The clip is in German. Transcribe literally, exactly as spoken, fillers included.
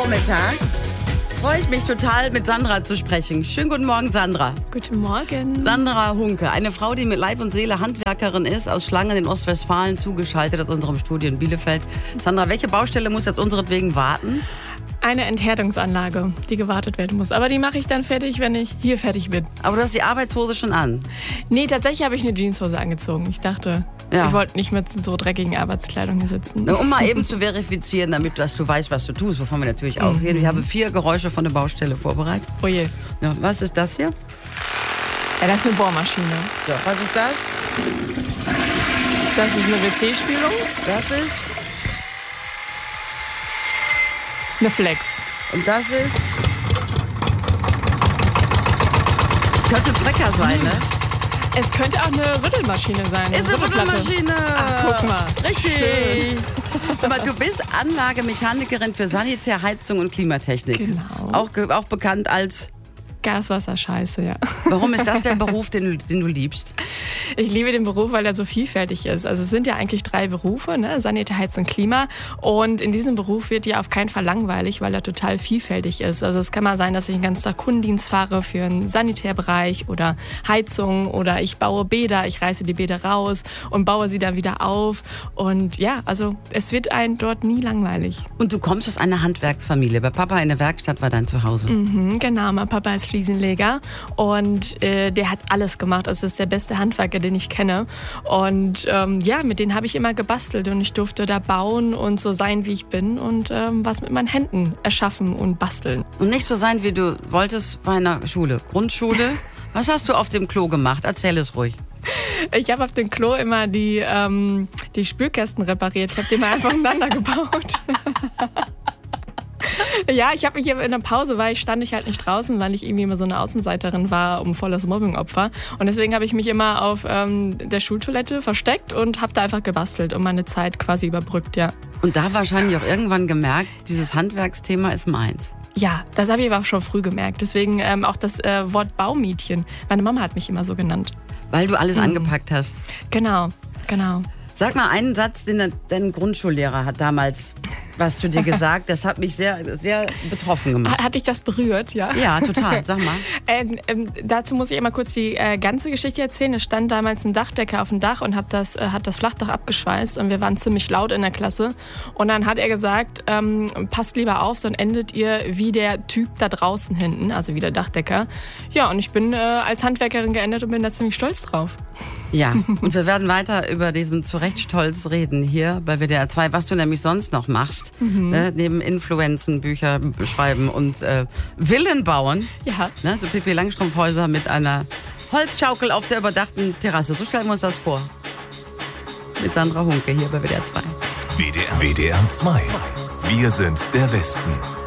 Vormittag freue ich mich total, mit Sandra zu sprechen. Schönen guten Morgen, Sandra. Guten Morgen. Sandra Hunke, eine Frau, die mit Leib und Seele Handwerkerin ist, aus Schlangen in Ostwestfalen, zugeschaltet aus unserem Studio in Bielefeld. Sandra, welche Baustelle muss jetzt unseretwegen warten? Eine Enthärtungsanlage, die gewartet werden muss. Aber die mache ich dann fertig, wenn ich hier fertig bin. Aber du hast die Arbeitshose schon an. Nee, tatsächlich habe ich eine Jeanshose angezogen. Ich dachte, Ja. ich wollte nicht mit so dreckigen Arbeitskleidung hier sitzen. Um mal eben zu verifizieren, damit dass du weißt, was du tust, wovon wir natürlich Mhm. ausgehen. Ich habe vier Geräusche von der Baustelle vorbereitet. Oh je. Ja, was ist das hier? Ja, das ist eine Bohrmaschine. So, was ist das? Das ist eine W C-Spülung. Das ist... Eine Flex. Und das ist... Könnte Trecker sein, ne? Es könnte auch eine Rüttelmaschine sein. Ist eine Rüttelplatte. Rüttelmaschine. Ach, guck mal. Richtig. Aber du bist Anlagemechanikerin für Sanitär, Heizung und Klimatechnik. Genau. Auch, ge- auch bekannt als... Gaswasser-Scheiße, ja. Warum ist das der Beruf, den du, den du liebst? Ich liebe den Beruf, weil er so vielfältig ist. Also es sind ja eigentlich drei Berufe, ne? Sanitär, Heizung und Klima. Und in diesem Beruf wird dir auf keinen Fall langweilig, weil er total vielfältig ist. Also es kann mal sein, dass ich den ganzen Tag Kundendienst fahre für einen Sanitärbereich oder Heizung oder ich baue Bäder, ich reiße die Bäder raus und baue sie dann wieder auf. Und ja, also es wird einem dort nie langweilig. Und du kommst aus einer Handwerksfamilie. Bei Papa in der Werkstatt war dein Zuhause. Mhm, genau, mein Papa ist Fliesenleger und äh, der hat alles gemacht. Also das ist der beste Handwerker, den ich kenne. Und ähm, ja, mit denen habe ich immer gebastelt und ich durfte da bauen und so sein, wie ich bin und ähm, was mit meinen Händen erschaffen und basteln. Und nicht so sein, wie du wolltest bei einer Schule. Grundschule. Was hast du auf dem Klo gemacht? Erzähl es ruhig. Ich habe auf dem Klo immer die, ähm, die Spülkästen repariert. Ich habe die mal einfach ineinander gebaut. Ja, ich habe mich hier in der Pause, weil ich stand ich halt nicht draußen, weil ich irgendwie immer so eine Außenseiterin war, um volles Mobbingopfer. Und deswegen habe ich mich immer auf ähm, der Schultoilette versteckt und habe da einfach gebastelt und meine Zeit quasi überbrückt, ja. Und da wahrscheinlich auch irgendwann gemerkt, dieses Handwerksthema ist meins. Ja, das habe ich aber auch schon früh gemerkt. Deswegen ähm, auch das äh, Wort Baumädchen. Meine Mama hat mich immer so genannt. Weil du alles angepackt hast. Genau, genau. Sag mal einen Satz, den dein Grundschullehrer hat damals was zu dir gesagt. Das hat mich sehr, sehr betroffen gemacht. Hat dich das berührt, ja? Ja, total. Sag mal. Ähm, ähm, dazu muss ich immer kurz die äh, ganze Geschichte erzählen. Es stand damals ein Dachdecker auf dem Dach und hab das, äh, hat das Flachdach abgeschweißt und wir waren ziemlich laut in der Klasse. Und dann hat er gesagt, ähm, passt lieber auf, sonst endet ihr wie der Typ da draußen hinten, also wie der Dachdecker. Ja, und ich bin äh, als Handwerkerin geendet und bin da ziemlich stolz drauf. Ja, und wir werden weiter über diesen zu Recht Stolz reden hier bei W D R zwei, was du nämlich sonst noch machst. Mhm. Ne, neben Influenzen, Bücher schreiben und äh, Villen bauen. Ja. Ne, so Pippi Langstrumpfhäuser mit einer Holzschaukel auf der überdachten Terrasse. So stellen wir uns das vor. Mit Sandra Hunke hier bei W D R zwei. W D R, W D R zwei. Wir sind der Westen.